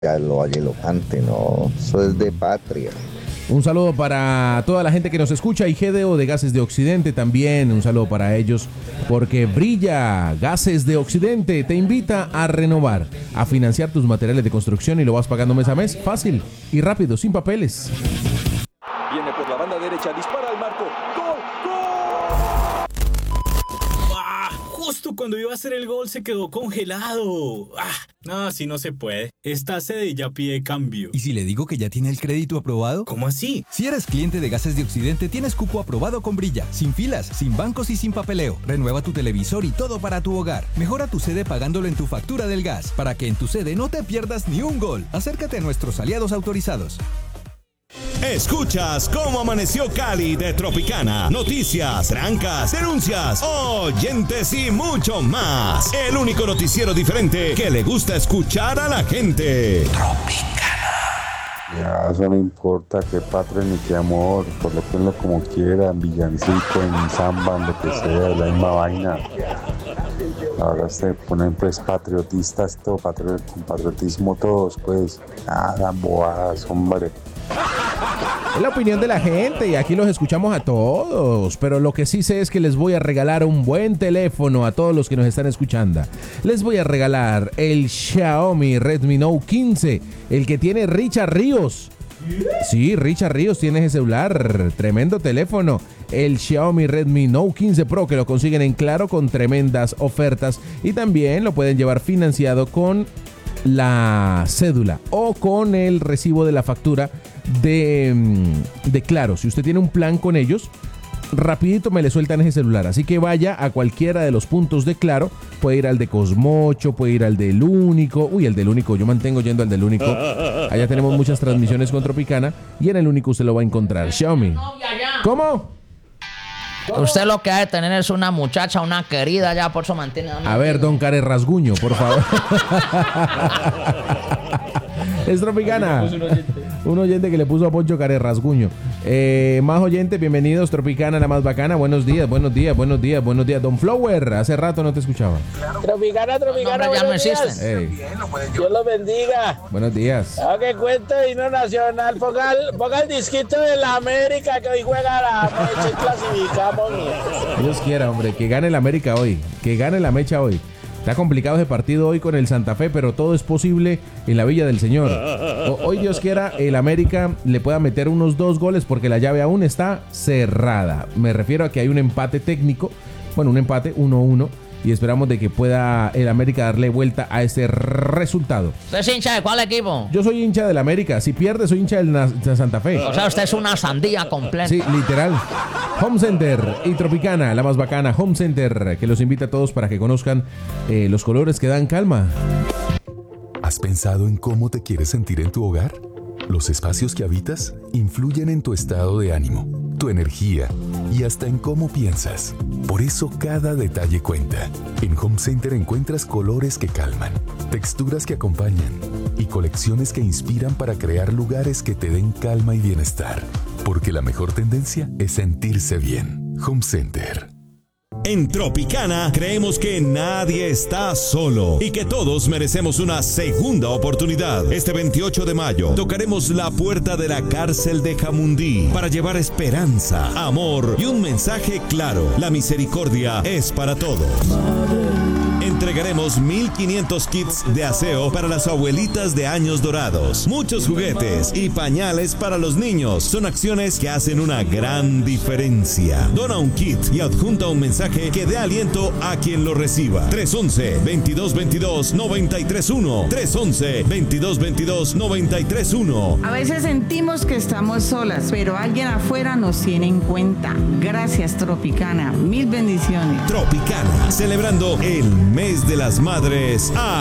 Galopante, no, eso es de patria. Un saludo para toda la gente que nos escucha y GDO de Gases de Occidente también. Un saludo para ellos porque brilla. Gases de Occidente te invita a renovar, a financiar tus materiales de construcción y lo vas pagando mes a mes. Fácil y rápido, sin papeles. Viene por la banda derecha, dispara al marco. ¡Gol! ¡Gol! Justo cuando iba a hacer el gol se quedó congelado. No, así no se puede. Esta sede ya pide cambio. ¿Y si le digo que ya tiene el crédito aprobado? ¿Cómo así? Si eres cliente de Gases de Occidente, tienes cupo aprobado con Brilla. Sin filas, sin bancos y sin papeleo. Renueva tu televisor y todo para tu hogar. Mejora tu sede pagándolo en tu factura del gas, para que en tu sede no te pierdas ni un gol. Acércate a nuestros aliados autorizados. Escuchas cómo amaneció Cali de Tropicana. Noticias, trancas, denuncias, oyentes y mucho más. El único noticiero diferente que le gusta escuchar a la gente. Tropicana. Ya, eso no importa qué patria ni qué amor. Colóquenlo como quieran, villancico, en samba, en lo que sea, la misma vaina. Ahora se ponen pues patriotistas, todo, con patriotismo todos, pues. Nada, bobadas, hombre. Es la opinión de la gente y aquí los escuchamos a todos, pero lo que sí sé es que les voy a regalar un buen teléfono a todos los que nos están escuchando. Les voy a regalar el Xiaomi Redmi Note 15, el que tiene Richard Ríos. Sí, Richard Ríos tiene ese celular, tremendo teléfono. El Xiaomi Redmi Note 15 Pro, que lo consiguen en Claro con tremendas ofertas y también lo pueden llevar financiado con la cédula o con el recibo de la factura de Claro. Si usted tiene un plan con ellos, rapidito me le sueltan ese celular, así que vaya a cualquiera de los puntos de Claro. Puede ir al de Cosmocho, puede ir al del Único. El del Único, yo mantengo yendo al del Único. Allá tenemos muchas transmisiones con Tropicana y en el Único usted lo va a encontrar. Xiaomi. ¿Cómo? Usted lo que ha de tener es una muchacha, una querida, ya por eso mantiene. A ver, don Care Rasguño, por favor. Es Tropicana. Un oyente que le puso a Poncho Care Rasguño. Más oyentes, bienvenidos. Tropicana, la más bacana. Buenos días. Don Flower, hace rato no te escuchaba. Tropicana, ya no existen. Dios los bendiga. Buenos días. Que cuente himno nacional. Ponga el disquito de la América que hoy juega la mecha y clasificamos. Dios quiera, hombre, que gane el América hoy. Que gane la mecha hoy. Está complicado ese partido hoy con el Santa Fe, pero todo es posible en la Villa del Señor. Hoy, Dios quiera, el América le pueda meter unos 2 goles porque la llave aún está cerrada. Me refiero a que hay un empate técnico, un empate 1-1, y esperamos de que pueda el América darle vuelta a ese resultado. ¿Usted es hincha de cuál equipo? Yo soy hincha del América. Si pierde, soy hincha del Santa Fe. O sea, usted es una sandía completa. Sí, literal. Home Center y Tropicana, la más bacana. Home Center, que los invita a todos para que conozcan los colores que dan calma. ¿Has pensado en cómo te quieres sentir en tu hogar? Los espacios que habitas influyen en tu estado de ánimo, tu energía y hasta en cómo piensas. Por eso cada detalle cuenta. En Home Center encuentras colores que calman, texturas que acompañan y colecciones que inspiran para crear lugares que te den calma y bienestar. Porque la mejor tendencia es sentirse bien. Home Center. En Tropicana creemos que nadie está solo y que todos merecemos una segunda oportunidad. Este 28 de mayo tocaremos la puerta de la cárcel de Jamundí para llevar esperanza, amor y un mensaje claro. La misericordia es para todos. Entregaremos 1,500 kits de aseo para las abuelitas de años dorados, muchos juguetes y pañales para los niños. Son acciones que hacen una gran diferencia. Dona un kit y adjunta un mensaje que dé aliento a quien lo reciba. 311-2222-931. 311-2222-931. A veces sentimos que estamos solas, pero alguien afuera nos tiene en cuenta. Gracias, Tropicana. Mil bendiciones. Tropicana, celebrando el mes de las madres.